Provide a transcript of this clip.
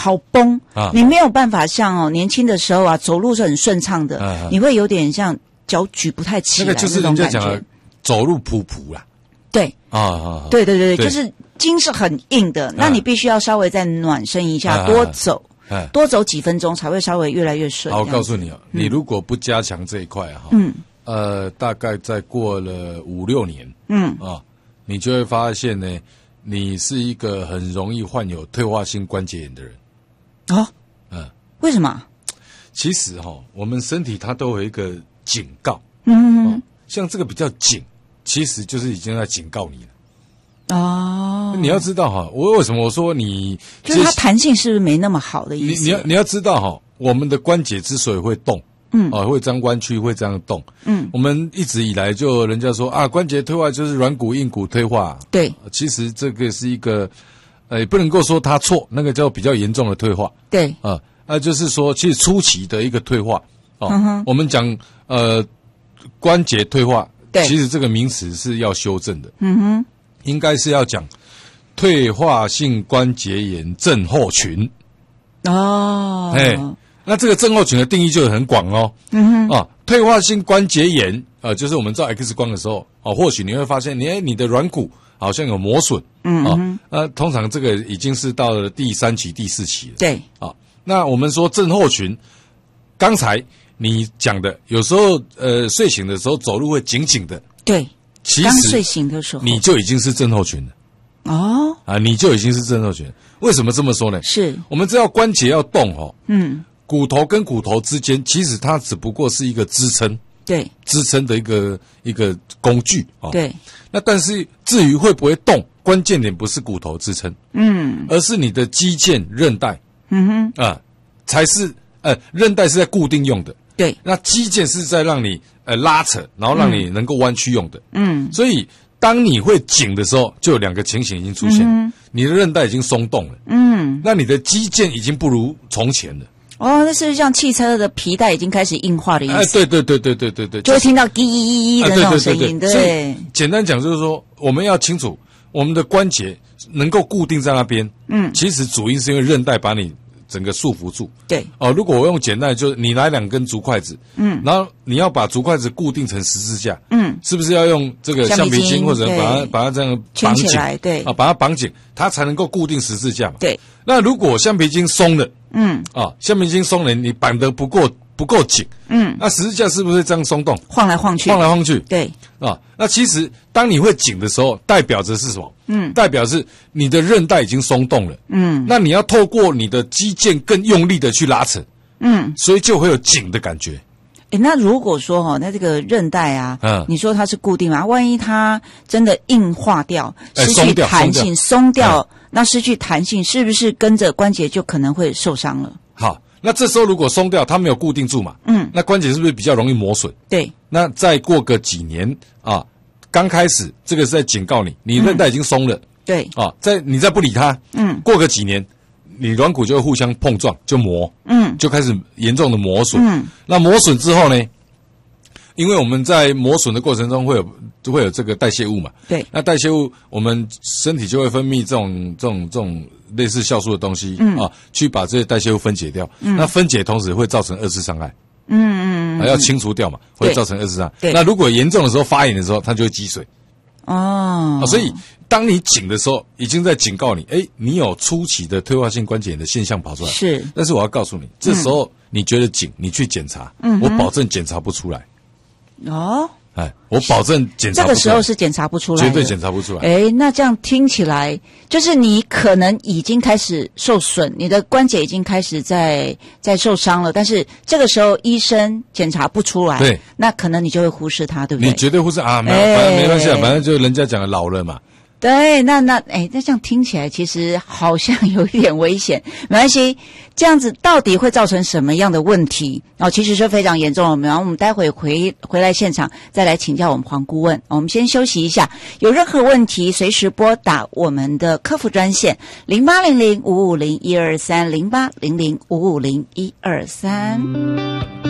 好崩你没有办法像年轻的时候走路是很顺畅的你会有点像脚举不太起来那个就是人家讲的走路普普啦。 对对，就是筋是很硬的那你必须要稍微再暖身一下多走几分钟才会稍微越来越顺。 好，我告诉你你如果不加强这一块大概再过了5-6年你就会发现呢你是一个很容易患有退化性关节炎的人为什么？ 其实我们身体它都有一个警告像这个比较紧其实就是已经在警告你了你要知道我为什么我说你就是它弹性是不是没那么好的意思？ 你要知道我们的关节之所以会动会这样弯曲会这样动我们一直以来就人家说关节退化就是软骨硬骨退化对其实这个是一个也不能够说它错那个叫比较严重的退化对就是说其实初期的一个退化我们讲关节退化其实这个名词是要修正的应该是要讲退化性关节炎症候群那这个症候群的定义就很广退化性关节炎就是我们照 X 光的时候或许你会发现你的软骨好像有磨损通常这个已经是到了第3期第4期了对那我们说症候群刚才你讲的有时候睡醒的时候走路会紧紧的对其实刚睡醒的时候你就已经是症候群了你就已经是症候群了为什么这么说呢？是我们知道关节要动骨头跟骨头之间其实它只不过是一个支撑对支撑的一个工具对那但是至于会不会动关键点不是骨头支撑而是你的肌腱韧带才是韧带是在固定用的对那肌腱是在让你拉扯然后让你能够弯曲用的所以当你会紧的时候就有2个情形已经出现你的韧带已经松动了那你的肌腱已经不如从前了那是像汽车的皮带已经开始硬化的意思对就会听到滴滴滴的那种声音对简单讲就是说我们要清楚我们的关节能够固定在那边其实主因是因为韧带把你整个束缚住对如果我用简单的就是你拿2根竹筷子然后你要把竹筷子固定成十字架是不是要用这个橡皮筋或者把它这样绑紧对把它绑紧它才能够固定十字架嘛对那如果橡皮筋松了橡皮筋松了你绑得不够紧那十字架是不是这样松动晃来晃去对那其实当你会紧的时候代表着是什么代表是你的韧带已经松动了那你要透过你的肌腱更用力的去拉扯所以就会有紧的感觉那如果说那这个韧带你说它是固定嘛万一它真的硬化掉失去弹性松掉那失去弹性是不是跟着关节就可能会受伤了好那这时候如果松掉它没有固定住嘛那关节是不是比较容易磨损对那再过个几年刚开始这个是在警告你韧带已经松了对你再不理它过个几年你软骨就会互相碰撞就磨就开始严重的磨损那磨损之后呢因为我们在磨损的过程中会有这个代谢物嘛对那代谢物我们身体就会分泌这种类似酵素的东西去把这些代谢物分解掉那分解同时会造成2次伤害要清除掉嘛会造成2次伤害那如果严重的时候发炎的时候它就会积水所以当你紧的时候已经在警告你你有初期的退化性关节炎的现象跑出来是但是我要告诉你这时候你觉得紧你去检查我保证检查不出来我保证检查不出来这个时候是检查不出来的绝对检查不出来那这样听起来就是你可能已经开始受损你的关节已经开始在受伤了但是这个时候医生检查不出来对那可能你就会忽视它对不对你绝对忽视反正没关系反正就人家讲的老了嘛对那这样听起来其实好像有一点危险没关系这样子到底会造成什么样的问题其实是非常严重的然后我们待会回来现场再来请教我们黄顾问我们先休息一下有任何问题随时拨打我们的客服专线0800550123 0800550123